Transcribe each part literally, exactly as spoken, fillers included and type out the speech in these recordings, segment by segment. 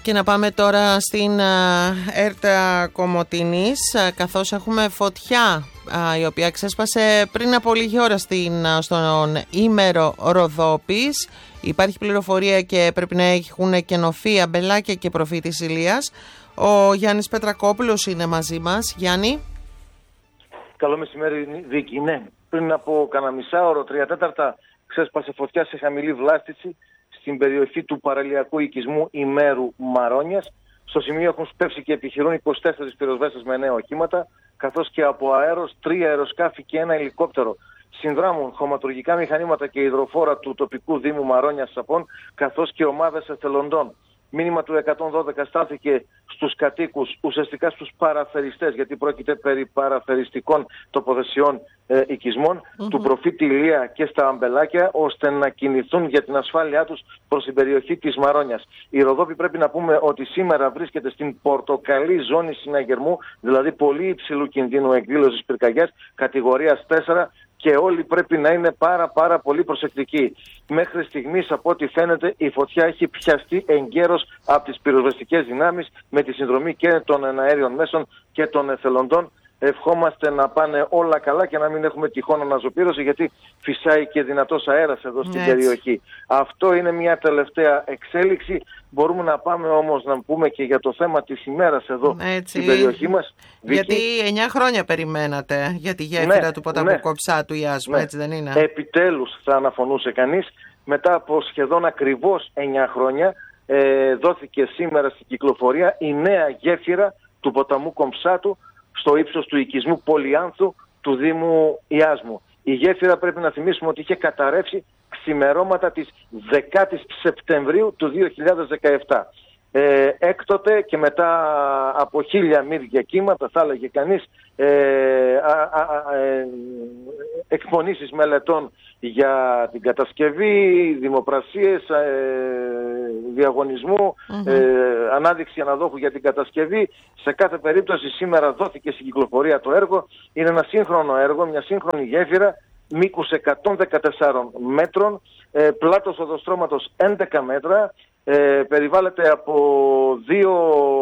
Και να πάμε τώρα στην ΕΡΤ Κομοτηνής, καθώς έχουμε φωτιά η οποία ξέσπασε πριν από λίγη ώρα στην, στον Ήμερο Ροδόπης. Υπάρχει πληροφορία και πρέπει να έχουν κενωθεί αμπελάκια και προφήτης Ηλίας. Ο Γιάννης Πετρακόπουλος είναι μαζί μας. Γιάννη. Καλό μεσημέρι, Βίκη. Ναι, πριν από κανένα μισάωρο, τρία τέταρτα, ξέσπασε φωτιά σε χαμηλή βλάστηση στην περιοχή του παραλιακού οικισμού Ημέρου Μαρόνιας. Στο σημείο έχουν σπεύσει και επιχειρούν είκοσι τέσσερις πυροσβέστες με νέα οχήματα, καθώς και από αέρος τρία αεροσκάφη και ένα ελικόπτερο. Συνδράμουν χωματουργικά μηχανήματα και υδροφόρα του τοπικού Δήμου Μαρόνιας Σαπών, καθώς και ομάδες εθελοντών. Μήνυμα του εκατόν δώδεκα στάλθηκε στους κατοίκους, ουσιαστικά στους παραφεριστές, γιατί πρόκειται περί παραφεριστικών τοποθεσιών ε, οικισμών, mm-hmm. του προφήτη Ηλία και στα αμπελάκια, ώστε να κινηθούν για την ασφάλειά τους προς την περιοχή της Μαρόνιας. Η Ροδόπη, πρέπει να πούμε ότι σήμερα βρίσκεται στην πορτοκαλί ζώνη συναγερμού, δηλαδή πολύ υψηλού κινδύνου εκδήλωσης πυρκαγιάς, κατηγορίας τέσσερα, και όλοι πρέπει να είναι πάρα πάρα πολύ προσεκτικοί. Μέχρι στιγμής, από ό,τι φαίνεται, η φωτιά έχει πιαστεί εγκαίρως από τις πυροσβεστικές δυνάμεις με τη συνδρομή και των εναέριων μέσων και των εθελοντών. Ευχόμαστε να πάνε όλα καλά και να μην έχουμε τυχόν αναζωπήρωση, γιατί φυσάει και δυνατός αέρας εδώ στην Έτσι. περιοχή. Αυτό είναι μια τελευταία εξέλιξη. Μπορούμε να πάμε όμως να πούμε και για το θέμα της ημέρας εδώ Έτσι. στην περιοχή μας. Γιατί εννιά χρόνια περιμένατε για τη γέφυρα ναι, του ποταμού ναι, Κομψάτου Ιάσμου, ναι. έτσι δεν είναι? Επιτέλους, θα αναφωνούσε κανείς, μετά από σχεδόν ακριβώς εννιά χρόνια ε, δόθηκε σήμερα στην κυκλοφορία η νέα γέφυρα του ποταμού Κομψάτου στο ύψος του οικισμού Πολυάνθου του Δήμου Ιάσμου. Η γέφυρα, πρέπει να θυμίσουμε ότι είχε καταρρεύσει ξημερώματα της δέκατης Σεπτεμβρίου του δύο χιλιάδες δεκαεπτά. Ε, έκτοτε και μετά από χίλια μύρια κύματα, θα έλεγε κανείς, ε, α, α, ε, εκπονήσεις μελετών για την κατασκευή, δημοπρασίες, ε, διαγωνισμού, mm-hmm. ε, ανάδειξη αναδόχου για την κατασκευή. Σε κάθε περίπτωση σήμερα δόθηκε στην κυκλοφορία το έργο. Είναι ένα σύγχρονο έργο, μια σύγχρονη γέφυρα μήκους εκατόν δεκατέσσερα μέτρων, ε, πλάτος οδοστρώματος έντεκα μέτρα, ε, περιβάλλεται από δύο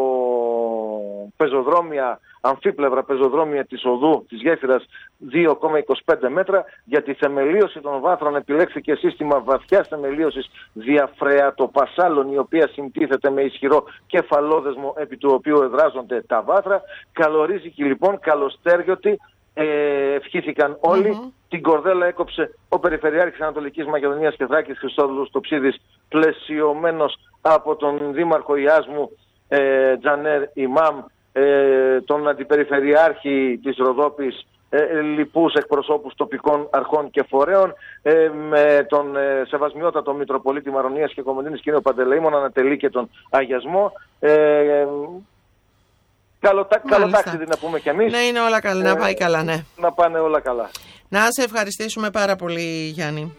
πεζοδρόμια, αμφίπλευρα πεζοδρόμια της οδού της γέφυρας δύο κόμμα είκοσι πέντε μέτρα. Για τη θεμελίωση των βάθρων επιλέχθηκε σύστημα βαθιάς θεμελίωσης διαφρεατοπασάλων, η οποία συντίθεται με ισχυρό κεφαλόδεσμο επί του οποίου εδράζονται τα βάθρα. Καλορίζικη λοιπόν, καλοστέργιωτη, ε, ευχήθηκαν όλοι. Mm-hmm. Την κορδέλα έκοψε ο Περιφερειάρχης Ανατολικής Μακεδονίας και Θράκης Χριστόδουλος Τοψίδης, πλαισιωμένος από τον Δήμαρχο Ιάσμου ε, Τζανέρ Ιμάμ, ε, τον Αντιπεριφερειάρχη της Ροδόπης, ε, λοιπούς εκπροσώπους τοπικών αρχών και φορέων, ε, με τον ε, Σεβασμιότατο Μητροπολίτη Μαρονίας και Κομοτηνής κ. Παντελεήμων, ανατελεί και τον αγιασμό. Ε, Καλό, καλό τάξιδι να πούμε κι εμείς. Ναι, είναι όλα καλά, ε, να πάει καλά, ναι. Να πάνε όλα καλά. Να σε ευχαριστήσουμε πάρα πολύ, Γιάννη.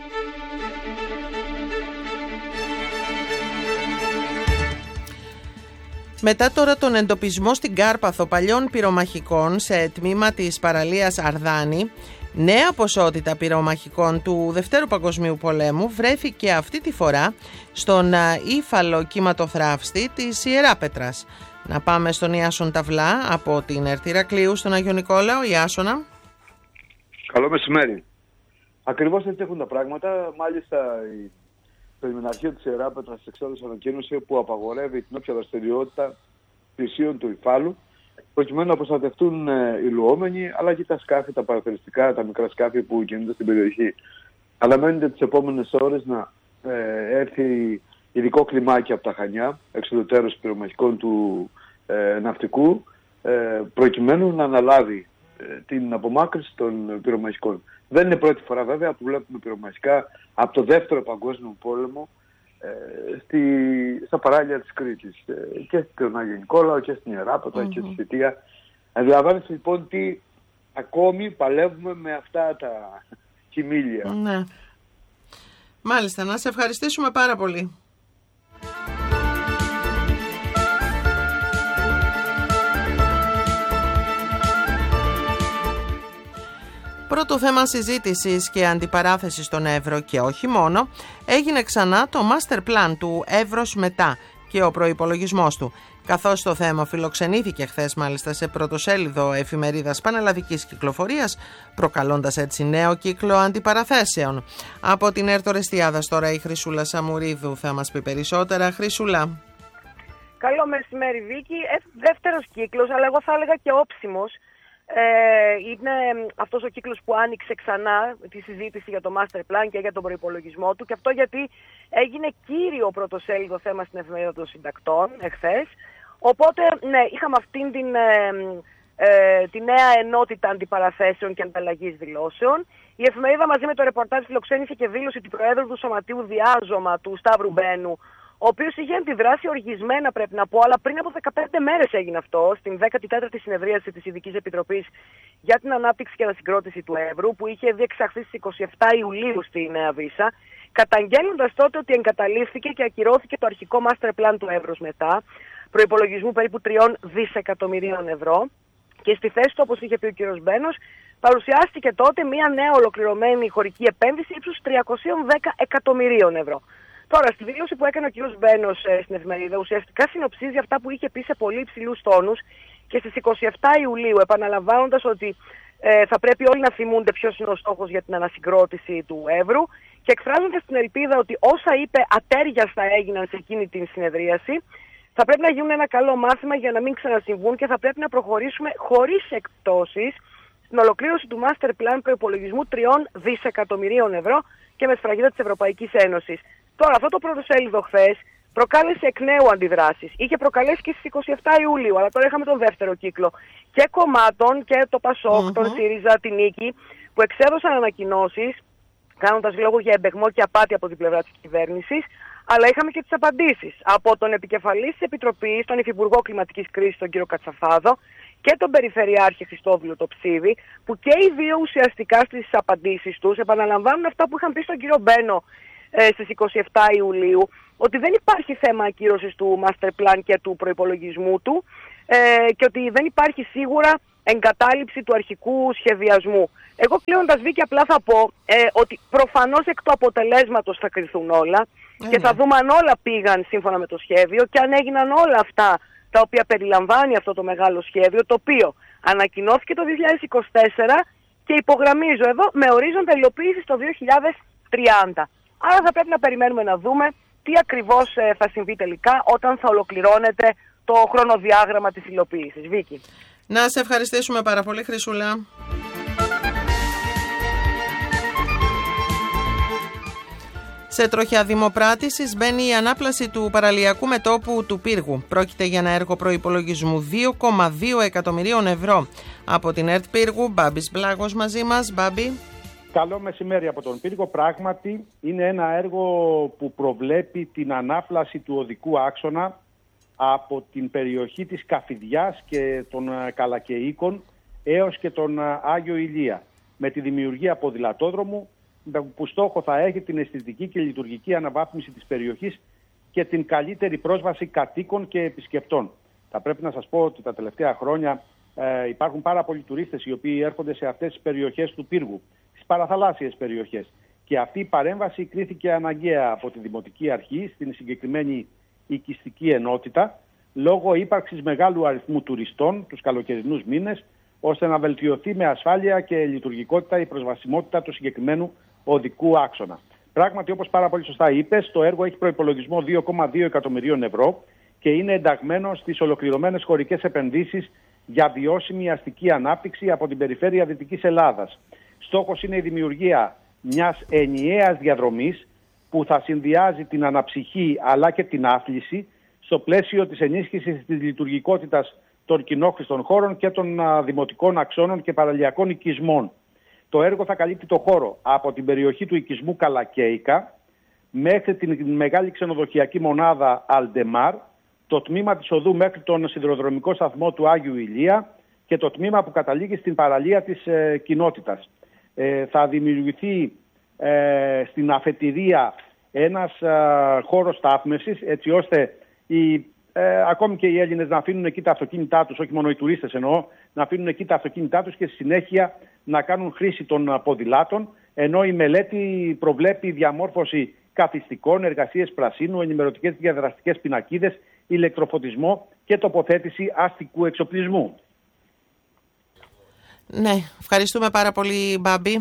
Μετά τώρα τον εντοπισμό στην Κάρπαθο παλιών πυρομαχικών σε τμήμα της παραλίας Αρδάνη, νέα ποσότητα πυρομαχικών του Δευτέρου Παγκοσμίου Πολέμου βρέθηκε αυτή τη φορά στον ύφαλο κυματοθράφστη της Ιεράπετρας. Να πάμε στον Ιάσον Ταυλά από την ΕΡΤ Ηρακλείου στον Άγιο Νικόλαο. Ιάσονα. Καλό μεσημέρι. Ακριβώς έτσι έχουν τα πράγματα. Μάλιστα η Περιμεναρχία της Ιεράπετρας εξέδωσε ανακοίνωση που απαγορεύει την όποια δραστηριότητα πλησίων του υφάλου, προκειμένου να προστατευτούν οι λουόμενοι, αλλά και τα σκάφη, τα παραθεριστικά, τα μικρά σκάφη που κινούνται στην περιοχή. Αναμένεται τις επόμενες ώρες να ε, έρθει ειδικό κλιμάκι από τα Χανιά, εξουδετερώς πυρομαχικών του ε, ναυτικού, ε, προκειμένου να αναλάβει ε, την απομάκρυνση των πυρομαχικών. Δεν είναι πρώτη φορά βέβαια που βλέπουμε πυρομαχικά από το Δεύτερο Παγκόσμιο Πόλεμο ε, στη, στα παράλια της Κρήτης, ε, και στον Άγιο Νικόλαο και στην Ιεράπετρα mm-hmm. και στη Θητεία. Αντιλαμβάνεστε λοιπόν ότι ακόμη παλεύουμε με αυτά τα χιμήλια. Ναι. Μάλιστα, να σε ευχαριστήσουμε πάρα πολύ. Πρώτο θέμα συζήτησης και αντιπαράθεσης στον Εύρο και όχι μόνο, έγινε ξανά το master plan του Εύρος μετά και ο προϋπολογισμός του. Καθώς το θέμα φιλοξενήθηκε χθες μάλιστα σε πρωτοσέλιδο εφημερίδας πανελλαδικής κυκλοφορίας, προκαλώντας έτσι νέο κύκλο αντιπαραθέσεων. Από την ΕΡΤ Ορεστιάδας τώρα η Χρυσούλα Σαμουρίδου θα μας πει περισσότερα. Χρυσούλα. Καλό μεσημέρι, Βίκη. Ε, δεύτερος κύκλος, αλλά εγώ θα έλεγα και όψιμος. Ε, είναι αυτός ο κύκλος που άνοιξε ξανά τη συζήτηση για το Master Plan και για τον προϋπολογισμό του, και αυτό γιατί έγινε κύριο πρωτοσέλιδο θέμα στην εφημερίδα των συντακτών εχθές. Οπότε, ναι, είχαμε αυτήν την, ε, ε, τη νέα ενότητα αντιπαραθέσεων και ανταλλαγής δηλώσεων. Η εφημερίδα μαζί με το ρεπορτάζ φιλοξένησε και δήλωσε του Προέδρου του Σωματείου Διάζωμα, του Σταύρου Μπένου, ο οποίος είχε αντιδράσει οργισμένα, πρέπει να πω, αλλά πριν από δεκαπέντε μέρες έγινε αυτό, στην δέκατη τέταρτη συνεδρίαση της Ειδικής Επιτροπής για την Ανάπτυξη και Ανασυγκρότηση του Εύρου, που είχε διεξαχθεί στις είκοσι επτά Ιουλίου στη Νέα Βίσα, καταγγέλλοντας τότε ότι εγκαταλείφθηκε και ακυρώθηκε το αρχικό Master Plan του Εύρους μετά, προϋπολογισμού περίπου τριών δισεκατομμυρίων ευρώ, και στη θέση του, όπως είχε πει ο κ. Μπένος, παρουσιάστηκε τότε μια νέα ολοκληρωμένη χωρική επένδυση ύψους τριακόσια δέκα εκατομμυρίων ευρώ. Τώρα, στη δήλωση που έκανε ο κ. Μπένος ε, στην εφημερίδα, ουσιαστικά συνοψίζει αυτά που είχε πει σε πολύ υψηλούς τόνους και στις είκοσι επτά Ιουλίου, επαναλαμβάνοντας ότι ε, θα πρέπει όλοι να θυμούνται ποιος είναι ο στόχος για την ανασυγκρότηση του Εύρου, και εκφράζοντας την ελπίδα ότι όσα είπε ατέριαστα έγιναν σε εκείνη την συνεδρίαση, θα πρέπει να γίνουν ένα καλό μάθημα για να μην ξανασυμβούν και θα πρέπει να προχωρήσουμε χωρίς εκπτώσεις στην ολοκλήρωση του Master Plan προϋπολογισμού τριών δισεκατομμυρίων ευρώ και με σφραγίδα της Ευρωπαϊκής Ένωσης. Τώρα, αυτό το πρωτοσέλιδο χθες προκάλεσε εκ νέου αντιδράσεις. Είχε προκαλέσει και στις είκοσι επτά Ιουλίου, αλλά τώρα είχαμε τον δεύτερο κύκλο και κομμάτων, και το ΠΑΣΟΚ, mm-hmm. τον ΣΥΡΙΖΑ, την Νίκη, που εξέδωσαν ανακοινώσεις, κάνοντας λόγο για εμπεγμό και απάτη από την πλευρά της κυβέρνησης, αλλά είχαμε και τις απαντήσεις από τον επικεφαλής της Επιτροπής, τον Υφυπουργό Κλιματικής Κρίσης, τον κύριο Κατσαφάδο, και τον Περιφερειάρχη Χριστόδουλο το Ψίδη, που και οι δύο ουσιαστικά στις απαντήσεις τους επαναλαμβάνουν αυτά που είχαν πει στον κύριο Μπένο ε, στις είκοσι επτά Ιουλίου, ότι δεν υπάρχει θέμα ακύρωσης του Master Plan και του προϋπολογισμού του, ε, και ότι δεν υπάρχει σίγουρα εγκατάλειψη του αρχικού σχεδιασμού. Εγώ κλείνοντας, Βίκη, απλά θα πω ε, ότι προφανώς εκ του αποτελέσματος θα κριθούν όλα mm-hmm. και θα δούμε αν όλα πήγαν σύμφωνα με το σχέδιο και αν έγιναν όλα αυτά τα οποία περιλαμβάνει αυτό το μεγάλο σχέδιο, το οποίο ανακοινώθηκε το δύο χιλιάδες είκοσι τέσσερα και υπογραμμίζω εδώ με ορίζοντα υλοποίηση το δύο χιλιάδες τριάντα. Άρα θα πρέπει να περιμένουμε να δούμε τι ακριβώς ε, θα συμβεί τελικά όταν θα ολοκληρώνεται το χρονοδιάγραμμα της υλοποίησης. Βίκη. Να σε ευχαριστήσουμε πάρα πολύ, Χρυσούλα. Σε τροχιά δημοπράτησης μπαίνει η ανάπλαση του παραλιακού μετώπου του Πύργου. Πρόκειται για ένα έργο προϋπολογισμού δύο κόμμα δύο εκατομμυρίων ευρώ. Από την ΕΡΤ Πύργου, Μπάμπης Μπλάγος μαζί μας. Μπάμπη. Καλό μεσημέρι από τον Πύργο. Πράγματι είναι ένα έργο που προβλέπει την ανάπλαση του οδικού άξονα από την περιοχή της Καφιδιάς και των Καλακαιίκων έως και τον Άγιο Ηλία, με τη δημιουργία ποδηλατόδρομου που στόχο θα έχει την αισθητική και λειτουργική αναβάθμιση της περιοχής και την καλύτερη πρόσβαση κατοίκων και επισκεπτών. Θα πρέπει να σας πω ότι τα τελευταία χρόνια ε, υπάρχουν πάρα πολλοί τουρίστες οι οποίοι έρχονται σε αυτές τις περιοχές του Πύργου, τις παραθαλάσσιες περιοχές. Και αυτή η παρέμβαση κρίθηκε αναγκαία από τη Δημοτική Αρχή στην συγκεκριμένη οικιστική ενότητα, λόγω ύπαρξης μεγάλου αριθμού τουριστών τους καλοκαιρινούς μήνες, ώστε να βελτιωθεί με ασφάλεια και λειτουργικότητα η προσβασιμότητα του συγκεκριμένου οδικού άξονα. Πράγματι, όπως πάρα πολύ σωστά είπες, το έργο έχει προϋπολογισμό δύο κόμμα δύο εκατομμυρίων ευρώ και είναι ενταγμένο στις ολοκληρωμένες χωρικές επενδύσεις για βιώσιμη αστική ανάπτυξη από την περιφέρεια Δυτικής Ελλάδας. Στόχος είναι η δημιουργία μιας ενιαίας διαδρομής που θα συνδυάζει την αναψυχή αλλά και την άθληση στο πλαίσιο της ενίσχυσης της λειτουργικότητας των κοινόχρηστων χώρων και των α, δημοτικών αξώνων και παραλιακών οικισμών. Το έργο θα καλύπτει το χώρο από την περιοχή του οικισμού Καλακαίικα μέχρι την μεγάλη ξενοδοχειακή μονάδα Αλντεμάρ, το τμήμα της οδού μέχρι τον σιδηροδρομικό σταθμό του Άγιου Ηλία και το τμήμα που καταλήγει στην παραλία της ε, κοινότητας. Ε, θα δημιουργηθεί ε, στην αφετηρία ένας ε, χώρος στάθμευσης, έτσι ώστε οι, ε, ακόμη και οι Έλληνες να αφήνουν εκεί τα αυτοκίνητά τους, όχι μόνο οι τουρίστες εννοώ, να αφήνουν εκεί τα αυτοκίνητά τους και στη συνέχεια να κάνουν χρήση των ποδηλάτων, ενώ η μελέτη προβλέπει διαμόρφωση καθιστικών, εργασίες πρασίνου, ενημερωτικές διαδραστικές πινακίδες, ηλεκτροφωτισμό και τοποθέτηση αστικού εξοπλισμού. Ναι, ευχαριστούμε πάρα πολύ, Μπάμπη.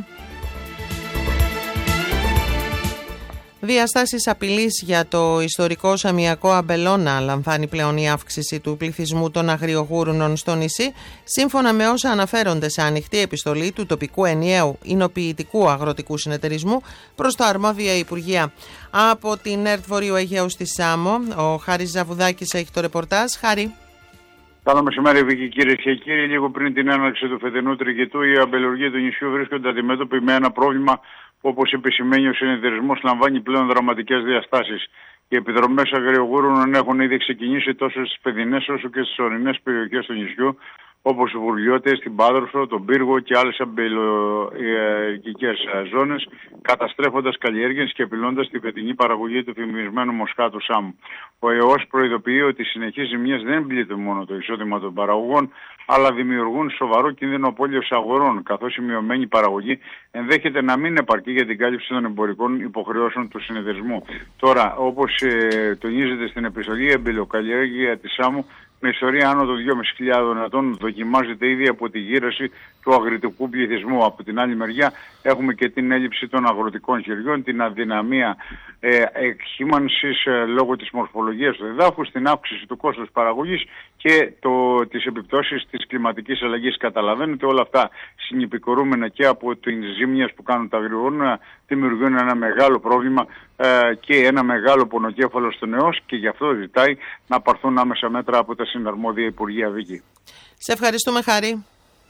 Διαστάσεις απειλής για το ιστορικό σαμιακό Αμπελώνα λαμβάνει πλέον η αύξηση του πληθυσμού των αγριογούρουνων στο νησί, σύμφωνα με όσα αναφέρονται σε ανοιχτή επιστολή του τοπικού ενιαίου εινοποιητικού αγροτικού συνεταιρισμού προς τα αρμόδια Υπουργεία. Από την ΕΡΤ Βορείου Αιγαίου στη Σάμο, ο Χάρης Ζαβουδάκης έχει το ρεπορτάζ. Χάρη. Καλό μεσημέρι, Βίκη, κυρίες και κύριοι. Λίγο πριν την έναρξη του φετινού τριγητού, οι αμπελουργοί του νησιού βρίσκονται αντιμέτωποι με ένα πρόβλημα που, όπως επισημαίνει ο συνεταιρισμός, λαμβάνει πλέον δραματικές διαστάσεις. Οι επιδρομές αγριογούρων έχουν ήδη ξεκινήσει τόσο στις παιδινές όσο και στις ορεινές περιοχές του νησιού, όπως οι Βουργιώτες, την Πάδροφο, τον Πύργο και άλλες αμπελοϊκικές ζώνες, καταστρέφοντας καλλιέργειες και απειλώντας τη φετινή παραγωγή του φημισμένου μοσχάτου Σάμου. Ο ΕΟΣ προειδοποιεί ότι οι συνεχείς ζημιές δεν πλήττουν μόνο το εισόδημα των παραγωγών, αλλά δημιουργούν σοβαρό κίνδυνο απώλειας αγορών, καθώς η μειωμένη παραγωγή ενδέχεται να μην επαρκεί για την κάλυψη των εμπορικών υποχρεώσεων του συνεταιρισμού. Τώρα, όπως ε, τονίζεται στην επιστολή, η αμπελοκαλλιέργεια της Σάμου με ιστορία άνω των δυόμισι χιλιάδων ετών δοκιμάζεται ήδη από τη γύρωση του αγροτικού πληθυσμού. Από την άλλη μεριά έχουμε και την έλλειψη των αγροτικών χεριών, την αδυναμία ε, εκχήμανσης ε, λόγω της μορφολογίας του εδάφους, την αύξηση του κόστους παραγωγής και το, τις επιπτώσεις της κλιματικής αλλαγής. Καταλαβαίνετε, όλα αυτά συνυπηκορούμενα και από τις ζήμιες που κάνουν τα αγριογόруνα δημιουργούν ένα μεγάλο πρόβλημα ε, και ένα μεγάλο πονοκέφαλο στον ΕΟΣ, και γι' αυτό ζητάει να πάρθουν άμεσα μέτρα από τα συναρμόδια Υπουργεία. Βίκη. Σε ευχαριστούμε, Χάρη.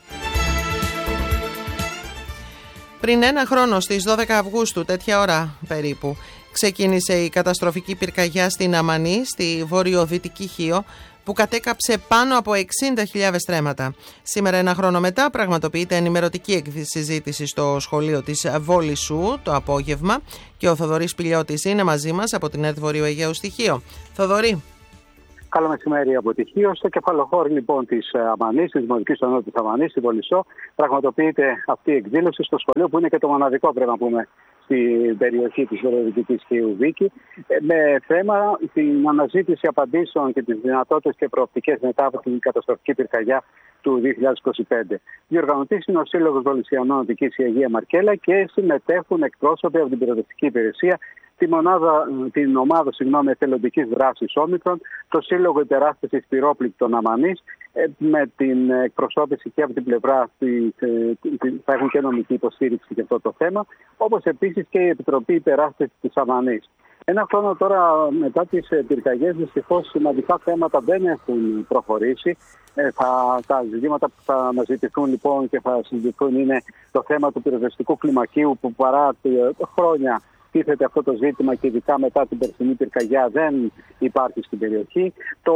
Πριν ένα χρόνο, στις δώδεκα Αυγούστου, τέτοια ώρα περίπου, ξεκίνησε η καταστροφική πυρκαγιά στην Αμανή, στη βορειοδυτική Χίο, που κατέκαψε πάνω από εξήντα χιλιάδες στρέμματα. Σήμερα, ένα χρόνο μετά, πραγματοποιείται ενημερωτική συζήτηση στο σχολείο της Βόλισσου το απόγευμα και ο Θοδωρής Πηλιώτης είναι μαζί μας από την ΕΡΤ Βορείου Αιγαίου στη Χίο. Θοδωρή. Καλό μεσημέρι από τη Χίο. Στο κεφαλοχώρι λοιπόν της Αμανής, της Δημοτικής Ονότητας της Αμανής, στη Βολισσό, πραγματοποιείται αυτή η εκδήλωση στο σχολείο, που είναι και το μοναδικό, πρέπει να πούμε, στην περιοχή της βορειοδυτικής Χίου, Βίκη, με θέμα την αναζήτηση απαντήσεων και τις δυνατότητες και προοπτικές μετά από την καταστροφική πυρκαγιά του δύο χιλιάδες είκοσι πέντε. Διοργανωτής είναι ο Σύλλογος Βολισσιανών Οδικής η Αγία Μαρκέλα και συμμετέχουν εκπρόσωποι από την πυροσβεστική υπηρεσία, τη μονάδα, την ομάδα συγγνώμη, εθελοντικής δράσης Όμικρον, το Σύλλογο Υπεράσπισης Πυρόπληκτων Αμανής, με την εκπροσώπηση και από την πλευρά της, θα έχουν και νομική υποστήριξη για αυτό το θέμα, όπως επίσης και η Επιτροπή Υπεράσπισης της Αμανής. Ένα χρόνο τώρα μετά τις πυρκαγιές, δυστυχώς σημαντικά θέματα δεν έχουν προχωρήσει. Ε, θα, τα ζητήματα που θα αναζητηθούν λοιπόν και θα συζητηθούν είναι το θέμα του πυροσβεστικού κλιμακίου, που παρά χρόνια τίθεται αυτό το ζήτημα και ειδικά μετά την περσινή πυρκαγιά δεν υπάρχει στην περιοχή. Το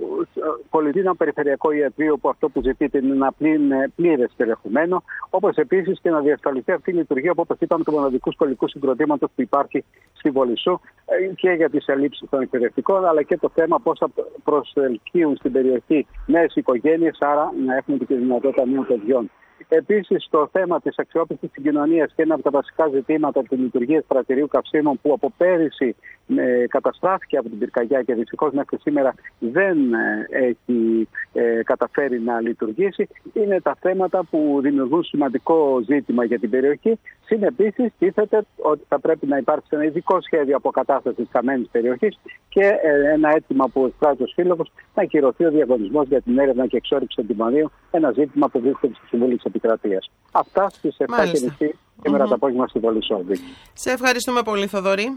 Πολιτικό Περιφερειακό Ιατρείο, που αυτό που ζητείται είναι ένα πλήρες περιεχομένο, όπως επίσης και να διασφαλιστεί αυτή η λειτουργία, που όπως είπαμε, του μοναδικού σχολικού συγκροτήματος που υπάρχει στη Βολισσού, και για τις ελλείψεις των εκπαιδευτικών, αλλά και το θέμα πώς θα προσελκύουν στην περιοχή νέες οικογένειες, άρα να έχουμε και τη δυνατότητα νέων παιδιών. Επίσης, το θέμα της αξιόπιστης συγκοινωνίας και ένα από τα βασικά ζητήματα της λειτουργίας πρατηρίου καυσίμων, που από πέρυσι ε, καταστράφηκε από την πυρκαγιά και δυστυχώς μέχρι σήμερα δεν ε, έχει ε, καταφέρει να λειτουργήσει, είναι τα θέματα που δημιουργούν σημαντικό ζήτημα για την περιοχή. Συν επίσης, τίθεται ότι θα πρέπει να υπάρξει ένα ειδικό σχέδιο αποκατάστασης χαμένης περιοχής και ε, ένα αίτημα που εκφράζει ο Σύλλογος να ακυρωθεί ο διαγωνισμός για την έρευνα και εξόρυξη αντιμονίου, ένα ζήτημα που βρίσκεται στη Συμβουλή της Επικρατείας. Αυτά στις επτά και μισή σήμερα mm-hmm. το απόγευμα στη Βολισσό. Σε ευχαριστούμε πολύ, Θοδωρή.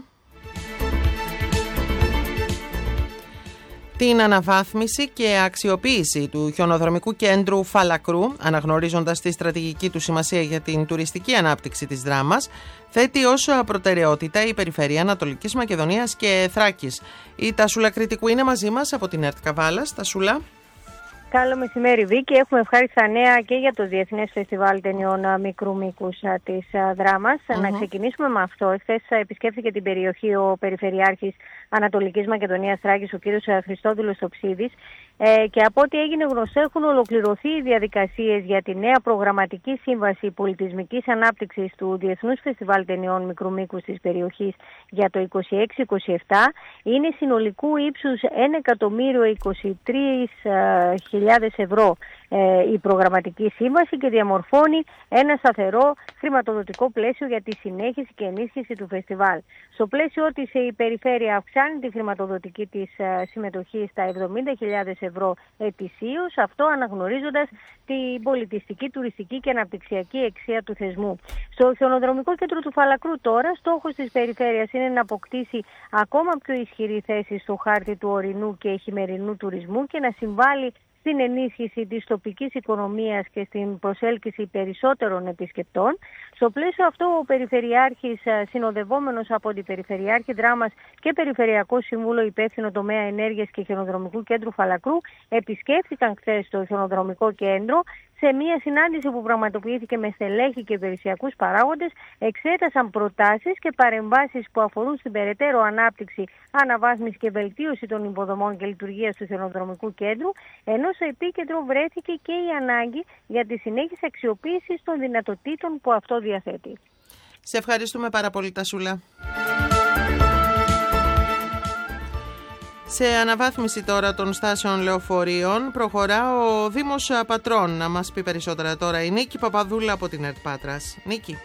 Την αναβάθμιση και αξιοποίηση του χιονοδρομικού κέντρου Φαλακρού, αναγνωρίζοντας τη στρατηγική του σημασία για την τουριστική ανάπτυξη της Δράμας, θέτει ως προτεραιότητα η Περιφέρεια Ανατολικής Μακεδονίας και Θράκης. Η Τασούλα Κρητικού είναι μαζί μας από την ΕΡΤ Καβάλας. Τασούλα. Καλό μεσημέρι, Βίκη. Έχουμε ευχάριστα νέα και για το Διεθνές Φεστιβάλ Ταινιών Μικρού Μήκους της Δράμας. Mm-hmm. Να ξεκινήσουμε με αυτό. Εχθές επισκέφθηκε την περιοχή ο Περιφερειάρχης Ανατολικής Μακεδονίας Θράκης, ο κύριος Χριστόδουλος Οψίδης, Ε, και από ό,τι έγινε γνωστό, έχουν ολοκληρωθεί οι διαδικασίες για τη νέα προγραμματική σύμβαση πολιτισμικής ανάπτυξης του Διεθνούς Φεστιβάλ Ταινιών Μικρού Μήκους της περιοχής για το είκοσι έξι είκοσι επτά. Είναι συνολικού ύψους ένα εκατομμύριο είκοσι τρεις χιλιάδες ευρώ ε, η προγραμματική σύμβαση και διαμορφώνει ένα σταθερό χρηματοδοτικό πλαίσιο για τη συνέχιση και ενίσχυση του φεστιβάλ. Στο πλαίσιο της η περιφέρεια αυξάνει τη χρηματοδοτική της ε, συμμετοχή στα εβδομήντα χιλιάδες ευρώ ετησίως, αυτό αναγνωρίζοντας την πολιτιστική, τουριστική και αναπτυξιακή αξία του θεσμού. Στο χιονοδρομικό κέντρο του Φαλακρού τώρα, στόχος της περιφέρειας είναι να αποκτήσει ακόμα πιο ισχυρή θέση στο χάρτη του ορεινού και χειμερινού τουρισμού και να συμβάλλει στην ενίσχυση της τοπικής οικονομίας και στην προσέλκυση περισσότερων επισκεπτών. Στο πλαίσιο αυτό, ο Περιφερειάρχης, συνοδευόμενος από την Περιφερειάρχη Δράμας και Περιφερειακό Σύμβουλο υπεύθυνο τομέα ενέργειας και χιονοδρομικού κέντρου Φαλακρού, επισκέφθηκαν χθες το χιονοδρομικό κέντρο. Σε μια συνάντηση που πραγματοποιήθηκε με στελέχη και υπηρεσιακούς παράγοντες, εξέτασαν προτάσεις και παρεμβάσεις που αφορούν στην περαιτέρω ανάπτυξη, αναβάθμιση και βελτίωση των υποδομών και λειτουργίας του χιονοδρομικού κέντρου, ενώ στο επίκεντρο βρέθηκε και η ανάγκη για τη συνέχιση αξιοποίησης των δυνατοτήτων που αυτό διαθέτει. Σε ευχαριστούμε πάρα πολύ, Τασούλα. Σε αναβάθμιση τώρα των στάσεων λεωφορείων προχωρά ο Δήμος Πατρών. Να μας πει περισσότερα τώρα η Νίκη Παπαδούλα από την ΕΡΤ Πάτρας. Νίκη.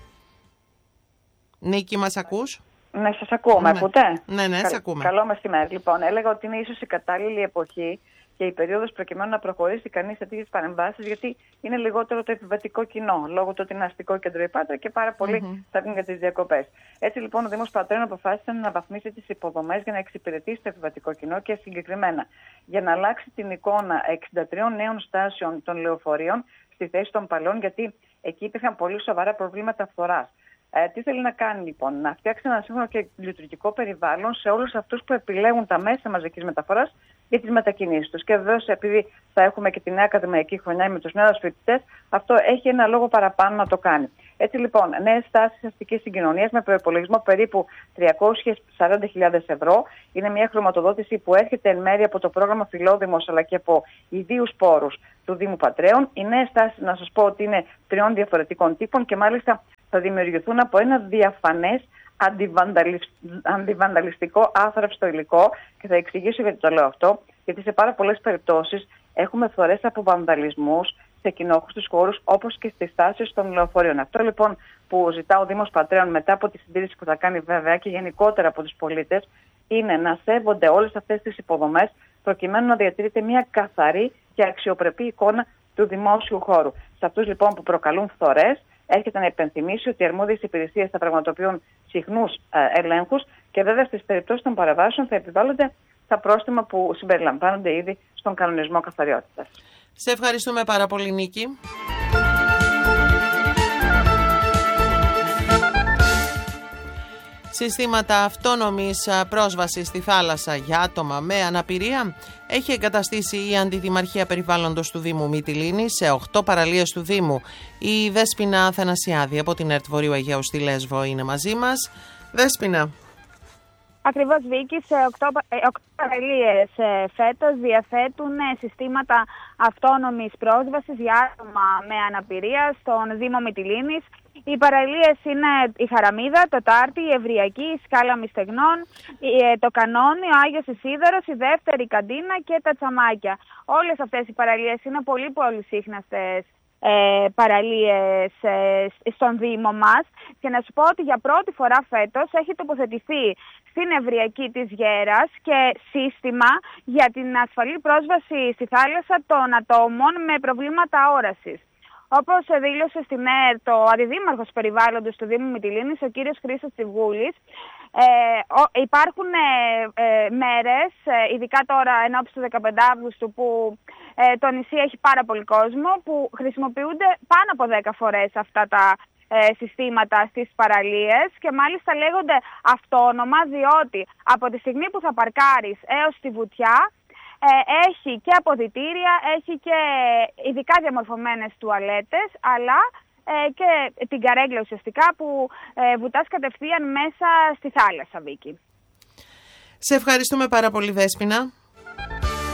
Νίκη, μας ακούς? Ναι, σας ακούω. Με ναι. ακούτε? Ναι, ναι, Κα... σε ακούμε. Καλό μεσημέρι. Λοιπόν, έλεγα ότι είναι ίσως η κατάλληλη εποχή και η περίοδος προκειμένου να προχωρήσει κανείς σε τέτοιες παρεμβάσεις, γιατί είναι λιγότερο το επιβατικό κοινό, λόγω του ότι είναι αστικό κέντρο η Πάτρα και πάρα πολλοί mm-hmm. θα βγουν για τις διακοπές. Έτσι λοιπόν ο Δήμος Πατρών αποφάσισε να βαθμίσει τις υποδομές για να εξυπηρετήσει το επιβατικό κοινό και συγκεκριμένα για να αλλάξει την εικόνα εξήντα τριών νέων στάσεων των λεωφορείων στη θέση των παλαιών, γιατί εκεί υπήρχαν πολύ σοβαρά προβλήματα φθοράς. Ε, τι θέλει να κάνει λοιπόν? Να φτιάξει ένα σύγχρονο και λειτουργικό περιβάλλον σε όλους αυτούς που επιλέγουν τα μέσα μαζικής μεταφοράς για τις μετακινήσεις τους. Και βεβαίως, επειδή θα έχουμε και τη νέα ακαδημαϊκή χρονιά με τους νέους φοιτητές, αυτό έχει ένα λόγο παραπάνω να το κάνει. Έτσι λοιπόν, νέες στάσεις αστικής συγκοινωνίας με προϋπολογισμό περίπου τριακόσιες σαράντα χιλιάδες ευρώ. Είναι μια χρηματοδότηση που έρχεται εν μέρει από το πρόγραμμα Φιλόδημος αλλά και από ιδίους πόρους του Δήμου Πατρέων. Οι νέες στάσεις, να σας πω ότι είναι τριών διαφορετικών τύπων και μάλιστα θα δημιουργηθούν από ένα διαφανές αντιβανταλιστικό άθραυστο υλικό, και θα εξηγήσω γιατί το λέω αυτό, γιατί σε πάρα πολλές περιπτώσεις έχουμε φθορές από βανδαλισμούς σε κοινόχρηστους χώρους όπως και στις στάσεις των λεωφορείων. Αυτό λοιπόν που ζητά ο Δήμος Πατρέων μετά από τη συντήρηση που θα κάνει βέβαια και γενικότερα από τους πολίτες είναι να σέβονται όλες αυτές τις υποδομές προκειμένου να διατηρείται μια καθαρή και αξιοπρεπή εικόνα του δημόσιου χώρου. Σε αυτούς λοιπόν που προκαλούν φθορές, έρχεται να υπενθυμίσει ότι οι αρμόδιες υπηρεσίες θα πραγματοποιούν συχνούς ε, ελέγχους και βέβαια στις περιπτώσεις των παραβάσεων θα επιβάλλονται τα πρόστιμα που συμπεριλαμβάνονται ήδη στον κανονισμό καθαριότητας. Σε ευχαριστούμε πάρα πολύ, Νίκη. Συστήματα αυτόνομης πρόσβασης στη θάλασσα για άτομα με αναπηρία έχει εγκαταστήσει η Αντιδημαρχία Περιβάλλοντος του Δήμου Μυτιλήνης σε οκτώ παραλίες του Δήμου. Η Δέσποινα Αθανασιάδη από την ΕΡΤ Βορείου Αιγαίου στη Λέσβο είναι μαζί μας. Δέσποινα. Ακριβώς, Βίκη, σε οκτώ παραλίες φέτος διαθέτουν συστήματα αυτόνομης πρόσβασης για άτομα με αναπηρία στον Δήμο Μυτιλήνης. Οι παραλίες είναι η Χαραμίδα, το Τάρτι, η Ευριακή, η Σκάλα Μυστεγνών, το Κανόνι, ο Άγιος Ισίδωρος, η Δεύτερη Καντίνα και τα Τσαμάκια. Όλες αυτές οι παραλίες είναι πολύ πολύ σύχναστες Ε, παραλίες ε, στον Δήμο μας, και να σου πω ότι για πρώτη φορά φέτος έχει τοποθετηθεί στην Ευριακή της Γέρας και σύστημα για την ασφαλή πρόσβαση στη θάλασσα των ατόμων με προβλήματα όρασης. Όπως δήλωσε στην ΕΡΤ ο Αντιδήμαρχος Περιβάλλοντος του Δήμου Μυτιλήνης, ο κύριος Χρήστος Τσιβούλης, ε, ο, υπάρχουν ε, ε, μέρες, ε, ειδικά τώρα ενώπιση του δεκαπέντε Αυγούστου, που ε, το νησί έχει πάρα πολύ κόσμο, που χρησιμοποιούνται πάνω από δέκα φορές αυτά τα ε, συστήματα στις παραλίες, και μάλιστα λέγονται αυτόνομα διότι από τη στιγμή που θα παρκάρεις έως τη βουτιά, έχει και αποδυτήρια, έχει και ειδικά διαμορφωμένες τουαλέτες, αλλά και την καρέγκλα ουσιαστικά που βουτάς κατευθείαν μέσα στη θάλασσα, Βίκη. Σε ευχαριστούμε πάρα πολύ, Δέσποινα.